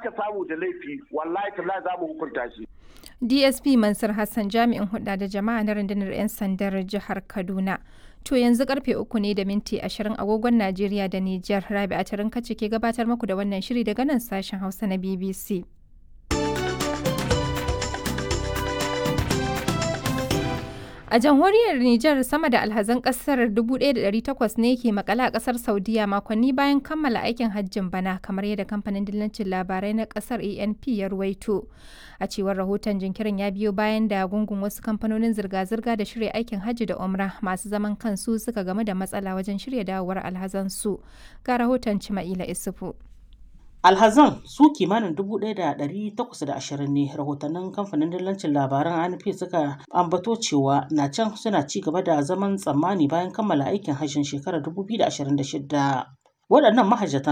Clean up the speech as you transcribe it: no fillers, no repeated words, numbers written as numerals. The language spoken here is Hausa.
aka samu da laifi wallahi tallahi za mu hukunta shi. DSP Mansur Hassan jami'in hulɗa da jama'a na rundunar 'yan sandar jihar Kaduna. To yanzu karfe 3:20 agogon Najeriya da Nijar. Rabi'a Tarinka ce ke gabatar muku da wannan shiri daga nan sashen Hausa na BBC. A jamhuriyar Nijar sama da alhazan kasar 1,800 ne ke makala a kasar Saudiya makonni bayan kammala aikin hajjin bana kamar yadda kamfanin dillancin labarai na kasar ANP ya ruwaito. A cewar rahoton jinkirin ya biyo bayan da gungun wasu kamfanonin zirga-zirga da shirya aikin hajji da umra masu zaman kansu suka game da matsala wajen shirya dawowar alhazansu. Ga rahoton Cima'ila Isufu. Alhazan su kimanin 1,820 ne rahotannin kamfanin dillancin labaran ANP suka ambato cewa na can suna ci gaba da zaman tsammani bayan kammala aikin hajjin shekarar 2026. Waɗannan mahajjatan